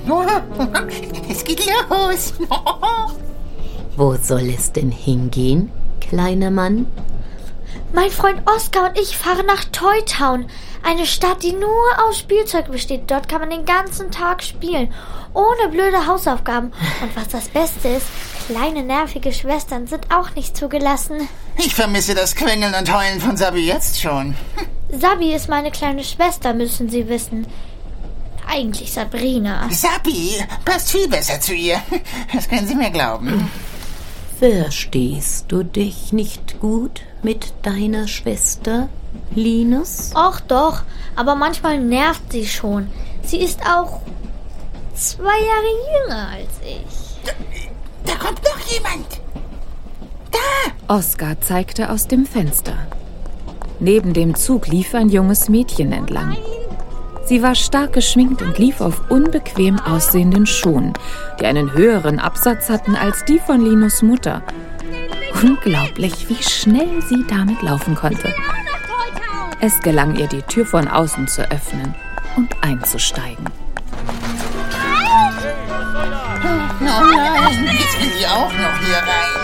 Es geht los. Wo soll es denn hingehen, kleiner Mann? Mein Freund Oskar und ich fahren nach Toy Town, eine Stadt, die nur aus Spielzeug besteht. Dort kann man den ganzen Tag spielen, ohne blöde Hausaufgaben. Und was das Beste ist, kleine nervige Schwestern sind auch nicht zugelassen. Ich vermisse das Quengeln und Heulen von Sabi jetzt schon. Sabi ist meine kleine Schwester, müssen Sie wissen. Eigentlich Sabrina. Sabi passt viel besser zu ihr. Das können Sie mir glauben. Verstehst du dich nicht gut mit deiner Schwester, Linus? Och doch, aber manchmal nervt sie schon. Sie ist auch 2 Jahre jünger als ich. Da kommt noch jemand. Da! Oskar zeigte aus dem Fenster. Neben dem Zug lief ein junges Mädchen entlang. Sie war stark geschminkt und lief auf unbequem aussehenden Schuhen, die einen höheren Absatz hatten als die von Linus Mutter. Unglaublich, wie schnell sie damit laufen konnte. Es gelang ihr, die Tür von außen zu öffnen und einzusteigen. Oh nein, jetzt will sie auch noch hier rein.